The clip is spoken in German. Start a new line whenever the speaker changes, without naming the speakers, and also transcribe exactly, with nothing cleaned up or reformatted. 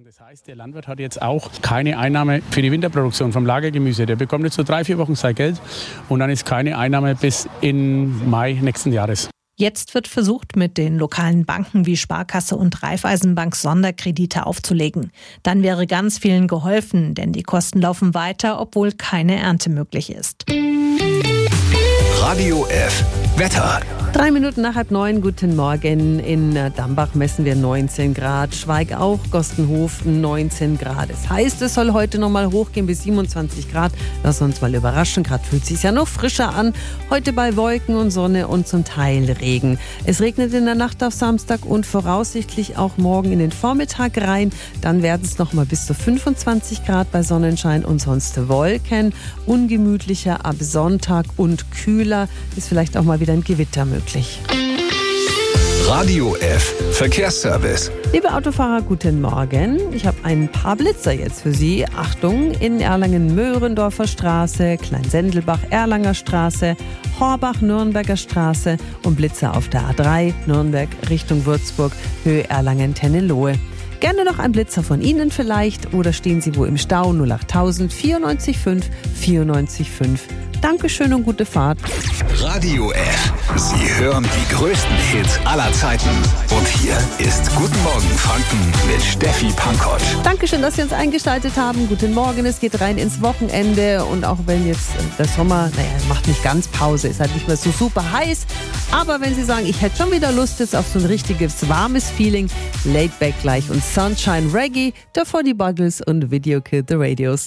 Das heißt, der Landwirt hat jetzt auch keine Einnahme für die Winterproduktion vom Lagergemüse. Der bekommt jetzt so drei, vier Wochen sein Geld und dann ist keine Einnahme bis in Mai nächsten Jahres.
Jetzt wird versucht, mit den lokalen Banken wie Sparkasse und Raiffeisenbank Sonderkredite aufzulegen. Dann wäre ganz vielen geholfen, denn die Kosten laufen weiter, obwohl keine Ernte möglich ist.
Radio F. Wetter.
Drei Minuten nach halb neun, guten Morgen. In Dambach messen wir neunzehn Grad, Schweig auch, Gostenhofen neunzehn Grad. Es heißt, es soll heute noch mal hochgehen bis siebenundzwanzig Grad. Lass uns mal überraschen, gerade fühlt es sich ja noch frischer an. Heute bei Wolken und Sonne und zum Teil Regen. Es regnet in der Nacht auf Samstag und voraussichtlich auch morgen in den Vormittag rein. Dann werden es noch mal bis zu fünfundzwanzig Grad bei Sonnenschein und sonst Wolken. Ungemütlicher ab Sonntag und kühler. Ist vielleicht auch mal wieder ein Gewitter möglich.
Radio F. Verkehrsservice.
Liebe Autofahrer, guten Morgen. Ich habe ein paar Blitzer jetzt für Sie. Achtung, in Erlangen-Möhrendorfer Straße, Kleinsendelbach, Erlanger Straße, Horbach, Nürnberger Straße und Blitzer auf der A drei, Nürnberg Richtung Würzburg, Höhe Erlangen-Tennelohe. Gerne noch ein Blitzer von Ihnen vielleicht oder stehen Sie wo im Stau null acht tausend vierundneunzig fünf vierundneunzig fünf. Dankeschön und gute Fahrt.
Radio F. Sie hören die größten Hits aller Zeiten. Und hier ist Guten Morgen Franken mit Steffi Pankott.
Dankeschön, dass Sie uns eingeschaltet haben. Guten Morgen, es geht rein ins Wochenende. Und auch wenn jetzt der Sommer, naja, macht nicht ganz Pause, ist halt nicht mehr so super heiß. Aber wenn Sie sagen, ich hätte schon wieder Lust jetzt auf so ein richtiges warmes Feeling, Laid Back gleich und Sunshine Reggae, davor die Buggles und Video Kid the Radios.